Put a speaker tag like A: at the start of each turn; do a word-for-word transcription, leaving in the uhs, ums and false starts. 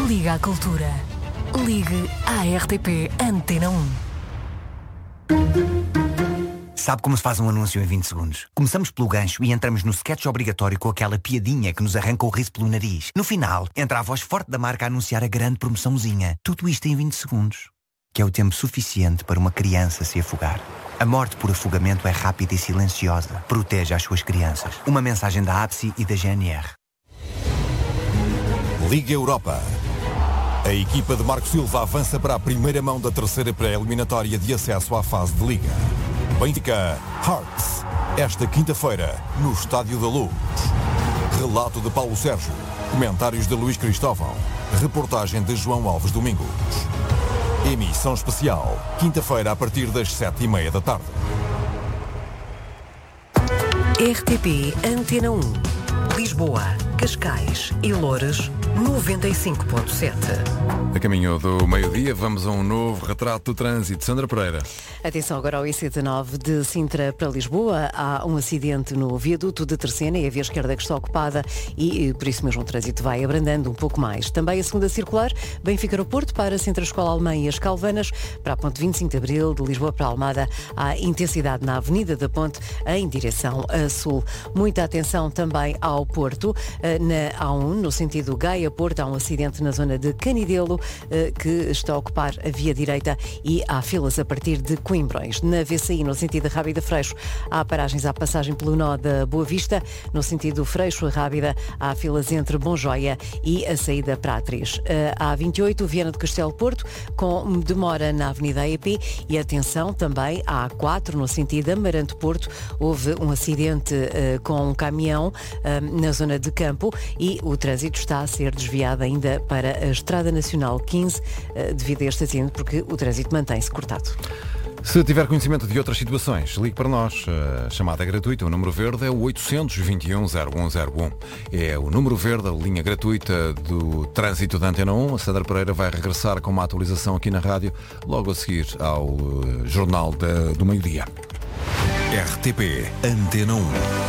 A: Liga à Cultura. Ligue à R T P Antena um.
B: Sabe como se faz um anúncio em vinte segundos? Começamos pelo gancho e entramos no sketch obrigatório com aquela piadinha que nos arranca o riso pelo nariz. No final, entra a voz forte da marca a anunciar a grande promoçãozinha. Tudo isto em vinte segundos. Que é o tempo suficiente para uma criança se afogar. A morte por afogamento é rápida e silenciosa. Proteja as suas crianças. Uma mensagem da A B S I e da G N R.
C: Liga Europa. A equipa de Marco Silva avança para a primeira mão da terceira pré-eliminatória de acesso à fase de Liga. Benfica Hearts, esta quinta-feira, no Estádio da Luz. Relato de Paulo Sérgio, comentários de Luís Cristóvão, reportagem de João Alves Domingos. Emissão especial, quinta-feira a partir das sete e meia da tarde.
A: R T P Antena um. Lisboa, Cascais e Loures, noventa e cinco ponto sete.
D: A caminho do meio-dia, vamos a um novo retrato do trânsito. Sandra Pereira.
E: Atenção agora ao I C dezenove de Sintra para Lisboa. Há um acidente no viaduto de Terceira e a via esquerda que está ocupada e por isso mesmo o trânsito vai abrandando um pouco mais. Também a segunda circular, Benfica Aeroporto para Sintra Escola Alemã e as Calvanas, para a ponte vinte e cinco de Abril, de Lisboa para Almada, há intensidade na Avenida da Ponte em direção a sul. Muita atenção também ao Porto, na A um, no sentido Gaia-Porto, há um acidente na zona de Canidelo que está a ocupar a via direita e há filas a partir de Coimbrões. Na V C I, no sentido Rábida-Freixo, há paragens à passagem pelo nó da Boa Vista. No sentido Freixo-Rábida, há filas entre Bonjoia e a saída para a Atriz. A A vinte e oito, Viana do Castelo-Porto, com demora na Avenida A E P e atenção também à A quatro, no sentido Amarante-Porto, houve um acidente uh, com um caminhão uh, na zona de Campo e o trânsito está a ser desviado ainda para a Estrada Nacional quinze uh, devido a este acidente, porque o trânsito mantém-se cortado.
D: Se tiver conhecimento de outras situações, ligue para nós. A chamada é gratuita. O número verde é o oito dois um, zero um zero um. É o número verde, a linha gratuita do trânsito da Antena um. A Sandra Pereira vai regressar com uma atualização aqui na rádio, logo a seguir ao uh, Jornal da, do Meio-Dia.
C: R T P Antena um.